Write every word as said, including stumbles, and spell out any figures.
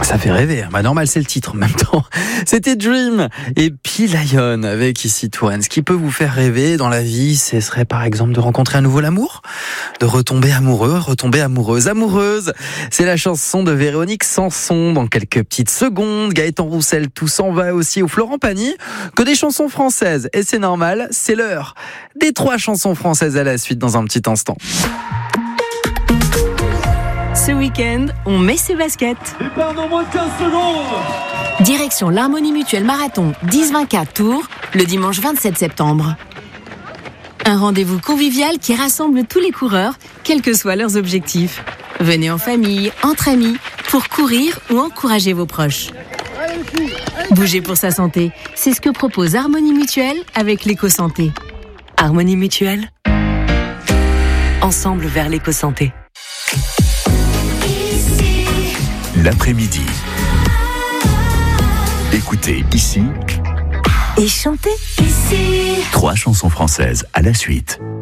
Ça fait rêver. Bah normal, c'est le titre en même temps. C'était Dream et P-Lion avec ici Touraine. Ce qui peut vous faire rêver dans la vie, ce serait par exemple de rencontrer à nouveau l'amour, de retomber amoureux, retomber amoureuse, amoureuse. C'est la chanson de Véronique Sanson. Dans quelques petites secondes, Gaëtan Roussel, tout s'en va aussi au Florent Pagny. Que des chansons françaises. Et c'est normal, c'est l'heure des trois chansons françaises à la suite dans un petit instant. Ce week-end, on met ses baskets. Départ dans moins de quinze secondes. Direction l'Harmonie Mutuelle Marathon dix vingt-quatre Tours, le dimanche vingt-sept septembre. Un rendez-vous convivial qui rassemble tous les coureurs, quels que soient leurs objectifs. Venez en famille, entre amis, pour courir ou encourager vos proches. Bouger pour sa santé, c'est ce que propose Harmonie Mutuelle avec l'éco-santé. Harmonie Mutuelle, ensemble vers l'éco-santé. L'après-midi. Écoutez ici Et chantez trois chansons françaises à la suite.